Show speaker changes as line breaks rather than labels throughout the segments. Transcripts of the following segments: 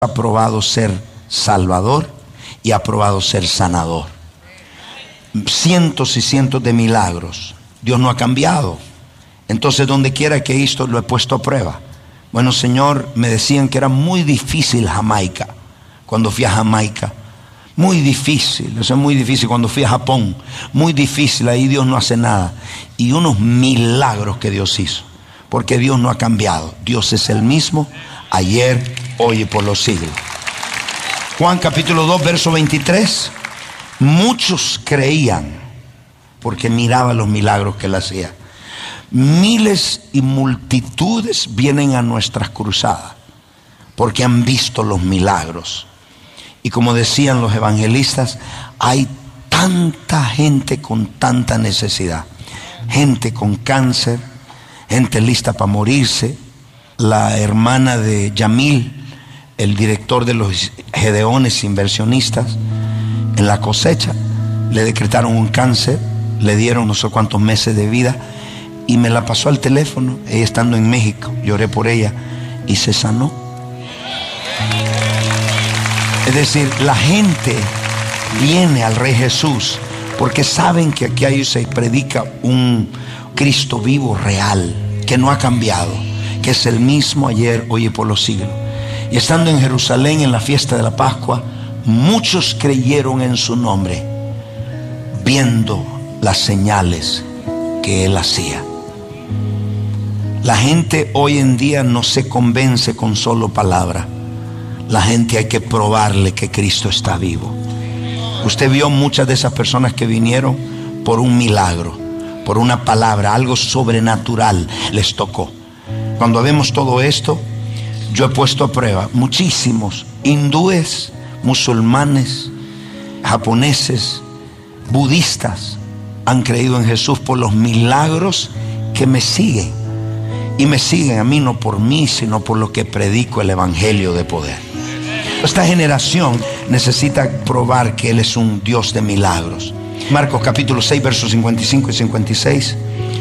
ha probado ser salvador y ha probado ser sanador. Cientos y cientos de milagros. Dios no ha cambiado. Entonces, donde quiera que he ido, lo he puesto a prueba. Bueno, Señor, me decían que era muy difícil Jamaica. Cuando fui a Jamaica, muy difícil. Eso es muy difícil. Cuando fui a Japón, muy difícil. Ahí Dios no hace nada. Y unos milagros que Dios hizo. Porque Dios no ha cambiado. Dios es el mismo ayer, hoy y por los siglos. Juan capítulo 2, verso 23. Muchos creían porque miraba los milagros que él hacía. Miles y multitudes vienen a nuestras cruzadas porque han visto los milagros. Y como decían los evangelistas, hay tanta gente con tanta necesidad. Gente con cáncer, gente lista para morirse. La hermana de Yamil, el director de los Gedeones inversionistas, en la cosecha le decretaron un cáncer, le dieron no sé cuántos meses de vida y me la pasó al teléfono, ella estando en México. Lloré por ella y se sanó. Es decir, la gente viene al Rey Jesús porque saben que aquí hay, se predica un Cristo vivo, real, que no ha cambiado, que es el mismo ayer, hoy y por los siglos. Y estando en Jerusalén en la fiesta de la Pascua, muchos creyeron en su nombre, viendo las señales que él hacía. La gente hoy en día no se convence con solo palabra. La gente hay que probarle que Cristo está vivo. Usted vio muchas de esas personas que vinieron por un milagro, por una palabra, algo sobrenatural les tocó. Cuando vemos todo esto, yo he puesto a prueba muchísimos hindúes, musulmanes, japoneses, budistas han creído en Jesús por los milagros que me siguen. Y me siguen a mí no por mí, sino por lo que predico el evangelio de poder. Esta generación necesita probar que Él es un Dios de milagros. Marcos capítulo 6, versos 55 y 56.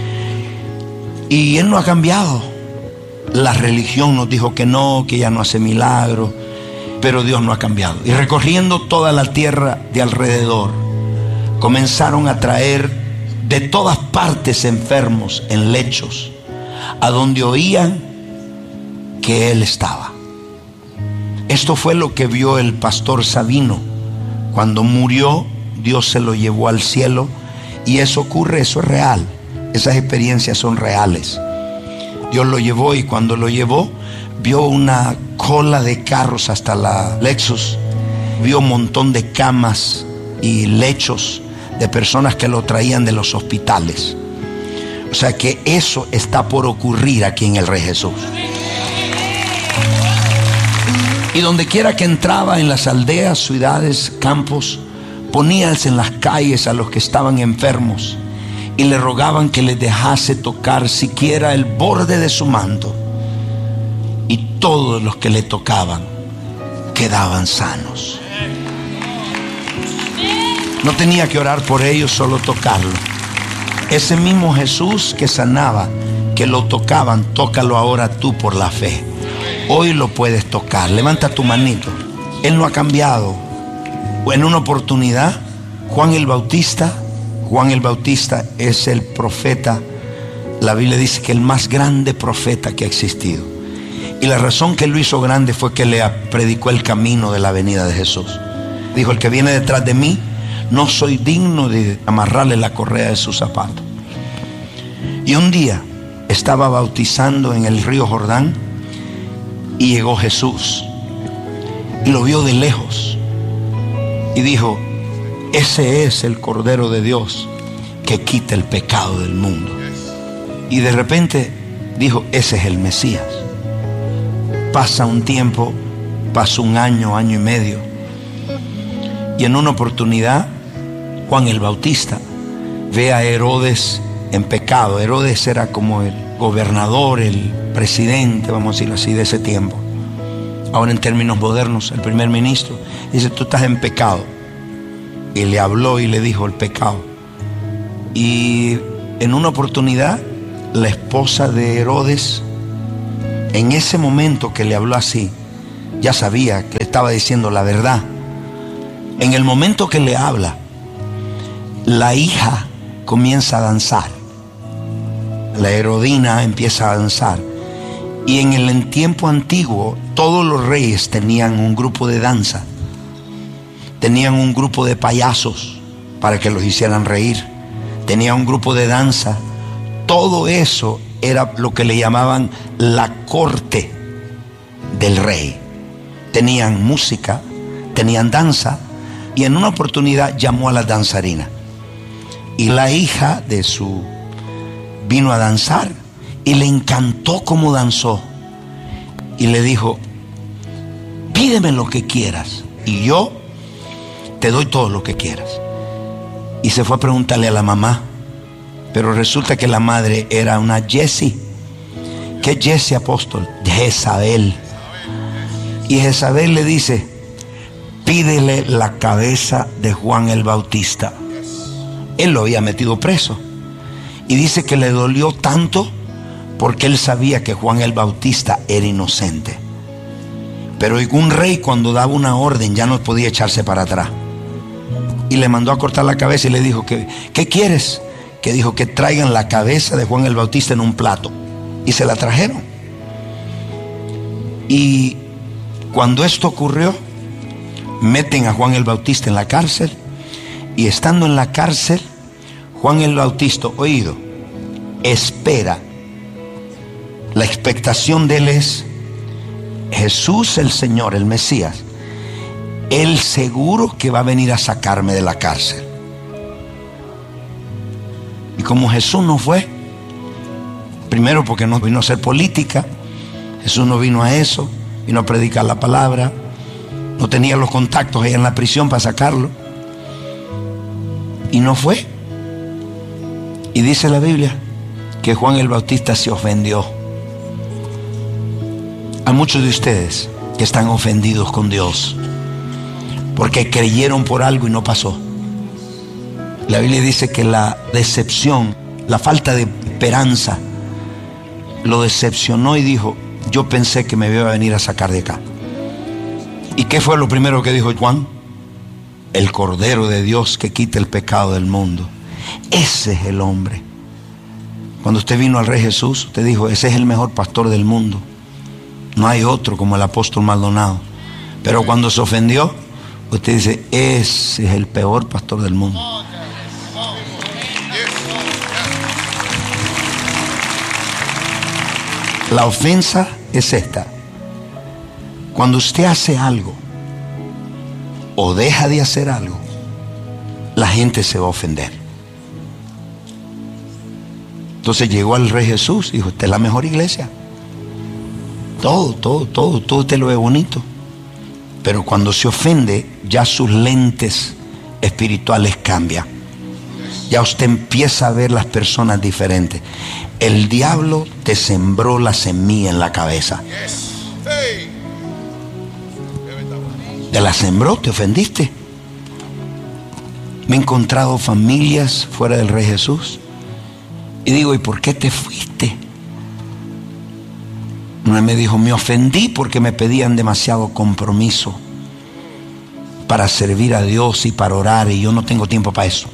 Y Él no ha cambiado. La religión nos dijo que no, que ya no hace milagros, pero Dios no ha cambiado. Y recorriendo toda la tierra de alrededor, comenzaron a traer de todas partes enfermos en lechos, a donde oían que Él estaba. Esto fue lo que vio el pastor Sabino. Cuando murió, Dios se lo llevó al cielo. Y eso ocurre, eso es real. Esas experiencias son reales. Dios lo llevó y cuando lo llevó, vio una cola de carros hasta la Lexus. Vio un montón de camas y lechos de personas que lo traían de los hospitales. O sea que eso está por ocurrir aquí en el Rey Jesús. Y donde quiera que entraba, en las aldeas, ciudades, campos, poníase en las calles a los que estaban enfermos y le rogaban que les dejase tocar siquiera el borde de su manto. Y todos los que le tocaban quedaban sanos. No tenía que orar por ellos, solo tocarlo. Ese mismo Jesús que sanaba, que lo tocaban, tócalo ahora tú por la fe. Hoy lo puedes tocar. Levanta tu manito. Él no ha cambiado. En una oportunidad, Juan el Bautista es el profeta. La Biblia dice que el más grande profeta que ha existido. Y la razón que él lo hizo grande fue que le predicó el camino de la venida de Jesús. Dijo: el que viene detrás de mí, no soy digno de amarrarle la correa de sus zapatos. Y un día estaba bautizando en el río Jordán y llegó Jesús y lo vio de lejos y dijo: ese es el Cordero de Dios que quita el pecado del mundo. Y de repente dijo: ese es el Mesías. Pasa un tiempo, pasa un año, año y medio, y en una oportunidad Juan el Bautista ve a Herodes en pecado. Herodes era como el gobernador, el presidente, vamos a decirlo así, de ese tiempo. Ahora en términos modernos, el primer ministro. Dice: tú estás en pecado. Y le habló y le dijo el pecado. Y en una oportunidad, la esposa de Herodes, en ese momento que le habló así, ya sabía que le estaba diciendo la verdad. En el momento que le habla, la hija comienza a danzar. La Herodina empieza a danzar. Y en el tiempo antiguo, todos los reyes tenían un grupo de danza. Tenían un grupo de payasos para que los hicieran reír. Tenían un grupo de danza. Todo eso era lo que le llamaban la corte del rey. Tenían música, tenían danza, y en una oportunidad llamó a la danzarina. Y la hija de su vino a danzar y le encantó cómo danzó. Y le dijo: pídeme lo que quieras y yo te doy todo lo que quieras. Y se fue a preguntarle a la mamá, pero resulta que la madre era una Jessie. ¿Qué Jessie, apóstol? Jezabel. Y Jezabel le dice: pídele la cabeza de Juan el Bautista. Él lo había metido preso. Y dice que le dolió tanto porque él sabía que Juan el Bautista era inocente. Pero un rey, cuando daba una orden, ya no podía echarse para atrás. Y le mandó a cortar la cabeza y le dijo: ¿qué quieres? Que dijo que traigan la cabeza de Juan el Bautista en un plato. Y se la trajeron. Y cuando esto ocurrió, meten a Juan el Bautista en la cárcel. Y estando en la cárcel, Juan el Bautista, oído, espera. La expectación de él es: Jesús el Señor, el Mesías, él seguro que va a venir a sacarme de la cárcel. Y como Jesús no fue, primero porque no vino a hacer política, Jesús no vino a eso, vino a predicar la palabra, no tenía los contactos ahí en la prisión para sacarlo, y no fue. Y dice la Biblia que Juan el Bautista se ofendió. A muchos de ustedes que están ofendidos con Dios porque creyeron por algo y no pasó. La Biblia dice que la decepción, la falta de esperanza, lo decepcionó y dijo: yo pensé que me iba a venir a sacar de acá. ¿Y qué fue lo primero que dijo Juan? El Cordero de Dios que quita el pecado del mundo. Ese es el hombre. Cuando usted vino al Rey Jesús, usted dijo: ese es el mejor pastor del mundo. No hay otro como el apóstol Maldonado. Pero cuando se ofendió, usted dice: ese es el peor pastor del mundo. La ofensa es esta: cuando usted hace algo o deja de hacer algo, la gente se va a ofender. Entonces llegó al Rey Jesús y dijo: esta es la mejor iglesia. Todo usted lo ve bonito. Pero cuando se ofende, ya sus lentes espirituales cambian. Ya usted empieza a ver las personas diferentes. El diablo te sembró la semilla en la cabeza. Te la sembró, te ofendiste. Me he encontrado familias fuera del Rey Jesús y digo: ¿y por qué te fuiste? Una me dijo: me ofendí porque me pedían demasiado compromiso para servir a Dios y para orar, y yo no tengo tiempo para eso.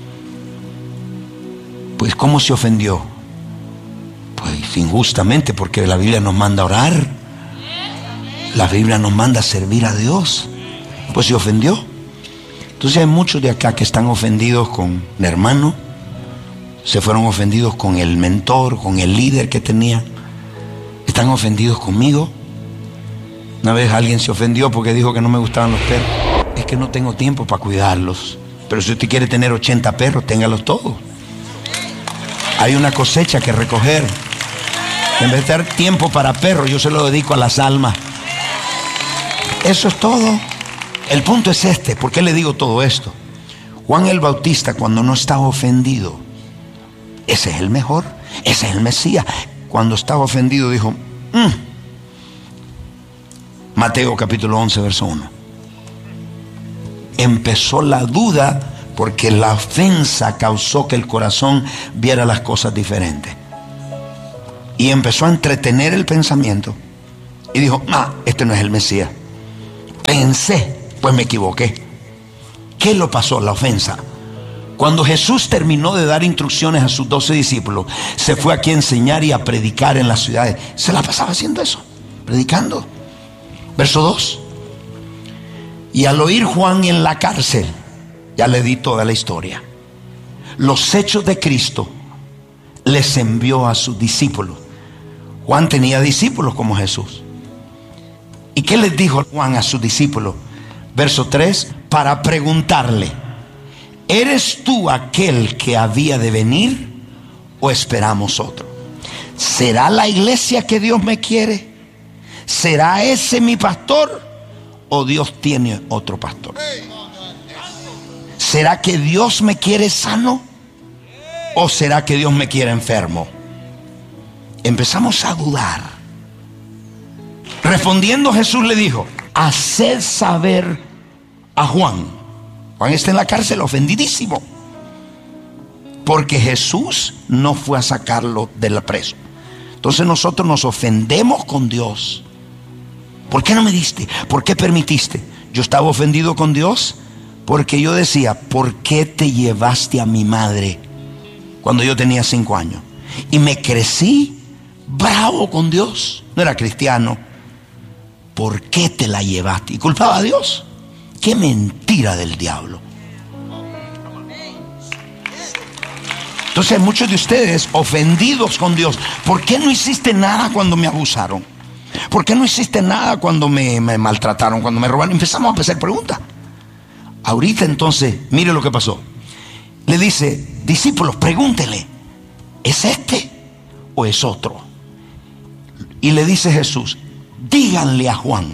Pues ¿cómo se ofendió? Pues injustamente, porque la Biblia nos manda a orar, la Biblia nos manda a servir a Dios. Pues se ofendió. Entonces hay muchos de acá que están ofendidos con el hermano, se fueron ofendidos con el mentor, con el líder que tenía, están ofendidos conmigo. Una vez alguien se ofendió porque dijo que no me gustaban los perros. Es que no tengo tiempo para cuidarlos. Pero si usted quiere tener 80 perros, téngalos todos. Hay una cosecha que recoger. En vez de dar tiempo para perros, yo se lo dedico a las almas. Eso es todo. El punto es este. ¿Por qué le digo todo esto? Juan el Bautista, cuando no estaba ofendido, ese es el mejor, ese es el Mesías. Cuando estaba ofendido dijo: Mateo capítulo 11 verso 1. Empezó la duda porque la ofensa causó que el corazón viera las cosas diferentes. Y empezó a entretener el pensamiento y dijo: este no es el Mesías. Pensé, pues me equivoqué. ¿Qué lo pasó? La ofensa. Cuando Jesús terminó de dar instrucciones a sus 12 discípulos, se fue aquí a enseñar y a predicar en las ciudades. Se la pasaba haciendo eso, predicando. Verso 2. Y al oír Juan en la cárcel, ya le di toda la historia, los hechos de Cristo, les envió a sus discípulos. Juan tenía discípulos como Jesús. ¿Y qué les dijo Juan a sus discípulos? Verso 3, para preguntarle: ¿eres tú aquel que había de venir o esperamos otro? ¿Será la iglesia que Dios me quiere? ¿Será ese mi pastor o Dios tiene otro pastor? ¿Será que Dios me quiere sano o será que Dios me quiere enfermo? Empezamos a dudar. Respondiendo, Jesús le dijo: haced saber a Juan. Juan está en la cárcel ofendidísimo, porque Jesús no fue a sacarlo del preso. Entonces nosotros nos ofendemos con Dios. ¿Por qué no me diste? ¿Por qué permitiste? Yo estaba ofendido con Dios porque yo decía: ¿por qué te llevaste a mi madre cuando yo tenía 5 años? Y me crecí bravo con Dios. No era cristiano. ¿Por qué te la llevaste? Y culpaba a Dios. Qué mentira del diablo. Entonces muchos de ustedes ofendidos con Dios: ¿por qué no hiciste nada cuando me abusaron? ¿Por qué no hiciste nada cuando me maltrataron, cuando me robaron? Empezamos a hacer preguntas. Ahorita entonces, mire lo que pasó. Le dice: discípulos, pregúntele, ¿es este o es otro? Y le dice Jesús: díganle a Juan,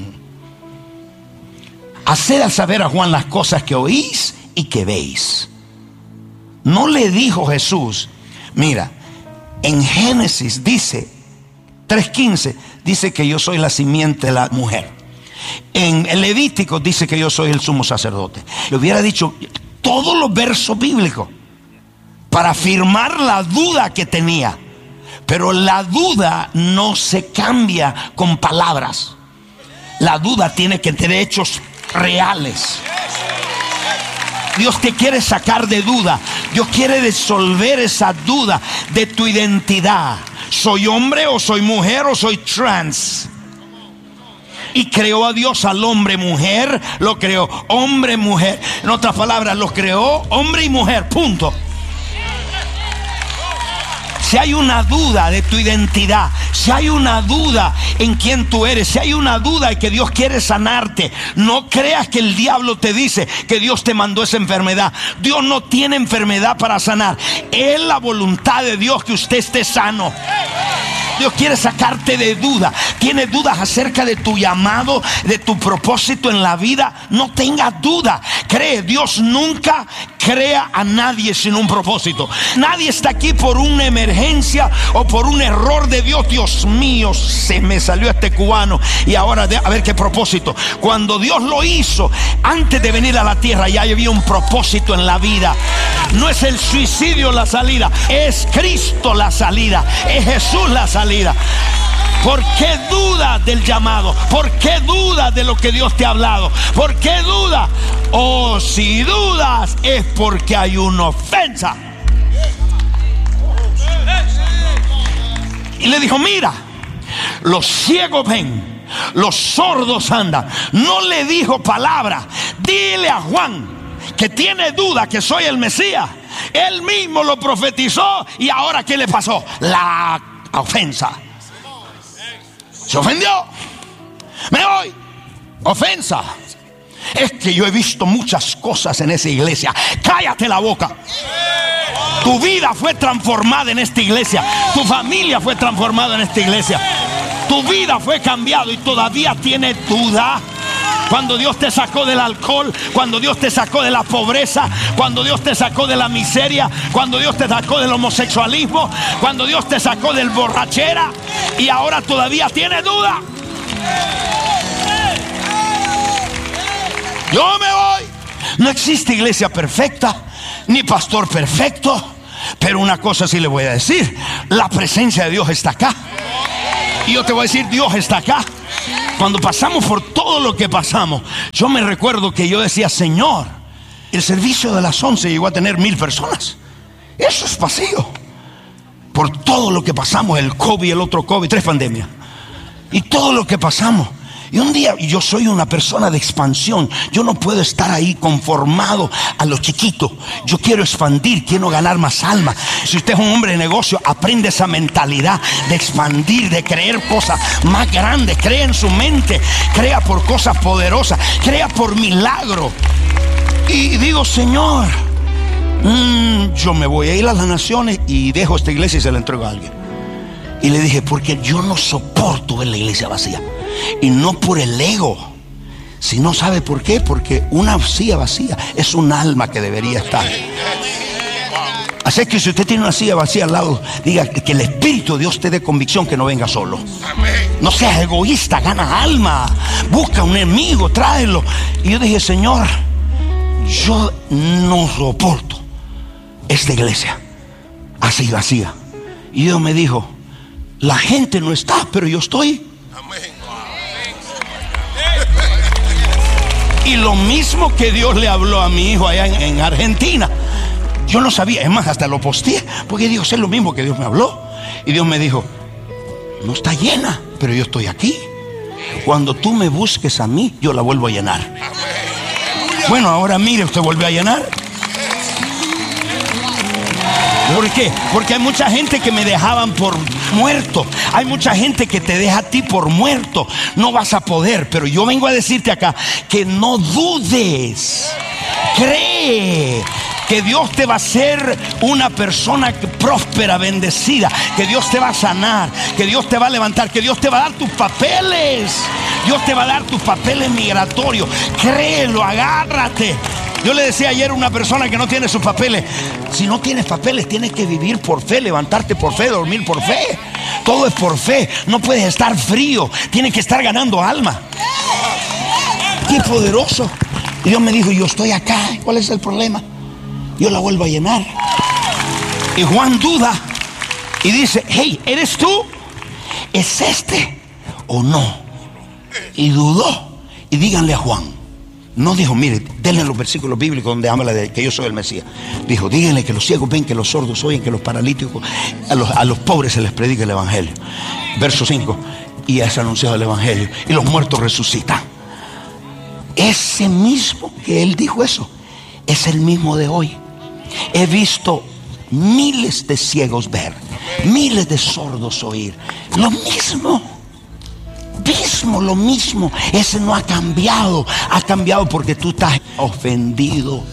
haced saber a Juan las cosas que oís y que veis. No le dijo Jesús: mira, en Génesis dice 3:15, dice que yo soy la simiente de la mujer. En el Levítico dice que yo soy el sumo sacerdote. Le hubiera dicho todos los versos bíblicos para afirmar la duda que tenía. Pero la duda no se cambia con palabras. La duda tiene que tener hechos reales. Dios te quiere sacar de duda. Dios quiere resolver esa duda de tu identidad. ¿Soy hombre o soy mujer o soy trans? Y creó a Dios al hombre mujer. Lo creó hombre mujer. En otras palabras, lo creó hombre y mujer, punto. Si hay una duda de tu identidad, si hay una duda en quién tú eres, si hay una duda de que Dios quiere sanarte, no creas que el diablo te dice que Dios te mandó esa enfermedad. Dios no tiene enfermedad para sanar. Es la voluntad de Dios que usted esté sano. Dios quiere sacarte de duda. ¿Tienes dudas acerca de tu llamado, de tu propósito en la vida? No tengas duda. Cree, Dios nunca crea a nadie sin un propósito. Nadie está aquí por una emergencia o por un error de Dios. Dios mío, se me salió este cubano y ahora a ver qué propósito. Cuando Dios lo hizo, antes de venir a la tierra ya había un propósito en la vida. No es el suicidio la salida, es Cristo la salida, es Jesús la salida. ¿Por qué dudas del llamado? ¿Por qué dudas de lo que Dios te ha hablado? ¿Por qué dudas? Oh, si dudas es porque hay una ofensa. Y le dijo: mira, los ciegos ven, los sordos andan. No le dijo palabra. Dile a Juan que tiene duda que soy el Mesías. Él mismo lo profetizó. Y ahora ¿qué le pasó? La ofensa. Se ofendió. Me voy. Ofensa. Es que yo he visto muchas cosas en esa iglesia. Cállate la boca. Tu vida fue transformada en esta iglesia. Tu familia fue transformada en esta iglesia. Tu vida fue cambiada y todavía tienes duda. Cuando Dios te sacó del alcohol, cuando Dios te sacó de la pobreza, cuando Dios te sacó de la miseria, cuando Dios te sacó del homosexualismo, cuando Dios te sacó del borrachera, y ahora todavía tienes duda. Yo me voy. No existe iglesia perfecta, ni pastor perfecto, pero una cosa sí le voy a decir: la presencia de Dios está acá. Y yo te voy a decir: Dios está acá. Cuando pasamos por todo lo que pasamos, yo me recuerdo que yo decía, Señor, el servicio de las 11 llegó a tener 1000 personas. Eso es vacío. Por todo lo que pasamos, el COVID, el otro COVID, 3 pandemias. Y todo lo que pasamos. Y un día, yo soy una persona de expansión. Yo no puedo estar ahí conformado a lo chiquito. Yo quiero expandir, quiero ganar más almas. Si usted es un hombre de negocio, aprende esa mentalidad de expandir, de creer cosas más grandes. Crea en su mente, crea por cosas poderosas, crea por milagro. Y digo, Señor, yo me voy a ir a las naciones y dejo esta iglesia y se la entrego a alguien. Y le dije, porque yo no soporto ver la iglesia vacía. Y no por el ego, sino, ¿sabe por qué? Porque una silla vacía es un alma que debería estar. Así que si usted tiene una silla vacía al lado, diga que el Espíritu de Dios te dé convicción, que no venga solo. No seas egoísta, gana alma, busca un enemigo, tráelo. Y yo dije, Señor, yo no soporto esta iglesia así vacía. Y Dios me dijo, la gente no está, pero yo estoy. Y lo mismo que Dios le habló a mi hijo allá en Argentina, yo no sabía, es más, hasta lo posteé, porque digo, es lo mismo que Dios me habló. Y Dios me dijo, no está llena, pero yo estoy aquí. Cuando tú me busques a mí, yo la vuelvo a llenar. Bueno, ahora mire, usted volvió a llenar. ¿Por qué? Porque hay mucha gente que me dejaban por muerto. Hay mucha gente que te deja a ti por muerto. No vas a poder. Pero yo vengo a decirte acá que no dudes. Cree que Dios te va a hacer una persona próspera, bendecida. Que Dios te va a sanar. Que Dios te va a levantar. Que Dios te va a dar tus papeles. Dios te va a dar tus papeles migratorios. Créelo, agárrate. Yo le decía ayer a una persona que no tiene sus papeles, si no tienes papeles tienes que vivir por fe, levantarte por fe, dormir por fe. Todo es por fe. No puedes estar frío, tienes que estar ganando alma. Qué poderoso. Y Dios me dijo, yo estoy acá, ¿cuál es el problema? Yo la vuelvo a llenar. Y Juan duda y dice, hey, ¿eres tú? ¿Es este o no? Y dudó. Y díganle a Juan. No dijo, mire, denle los versículos bíblicos donde habla de que yo soy el Mesías. Dijo, díganle que los ciegos ven, que los sordos oyen, que los paralíticos, a los pobres se les predica el evangelio. Verso 5, y es anunciado el evangelio, y los muertos resucitan. Ese mismo que él dijo eso, es el mismo de hoy. He visto miles de ciegos ver, miles de sordos oír. Lo mismo. Lo mismo, ese no ha cambiado. Ha cambiado porque tú estás ofendido.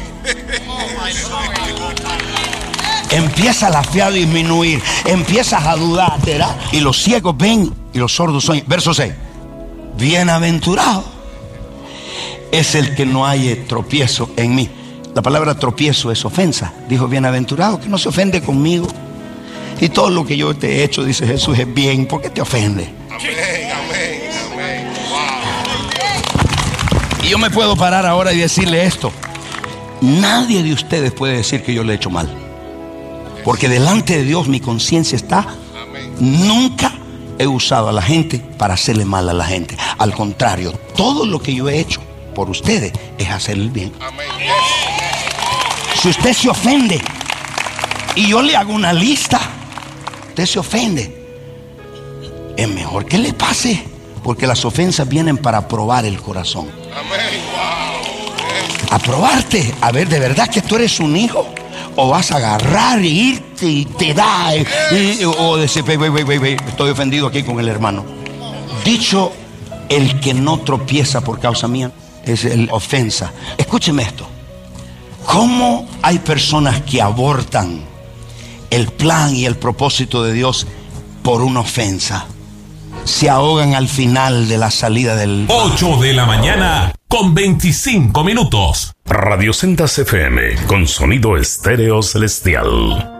Empieza la fe a disminuir, empiezas a dudar, ¿verdad? Y los ciegos ven y los sordos oyen. Verso 6, bienaventurado es el que no haya tropiezo en mí. La palabra tropiezo es ofensa. Dijo, bienaventurado, que no se ofende conmigo. Y todo lo que yo te he hecho, dice Jesús, es bien. ¿Por qué te ofende? Y yo me puedo parar ahora y decirle esto. Nadie de ustedes puede decir que yo le he hecho mal, porque delante de Dios mi conciencia está. Nunca he usado a la gente para hacerle mal a la gente. Al contrario, todo lo que yo he hecho por ustedes es hacerle el bien. Si usted se ofende y yo le hago una lista, usted se ofende, es mejor que le pase, porque las ofensas vienen para probar el corazón. A probarte, a ver, ¿de verdad que tú eres un hijo? O vas a agarrar y irte y te da, o decir, estoy ofendido aquí con el hermano. Dicho el que no tropieza por causa mía, es el ofensa. Escúcheme esto. ¿Cómo hay personas que abortan el plan y el propósito de Dios por una ofensa? Se ahogan al final de la salida del
8 de la mañana con 25 minutos.
Radio Sendas FM con sonido estéreo celestial.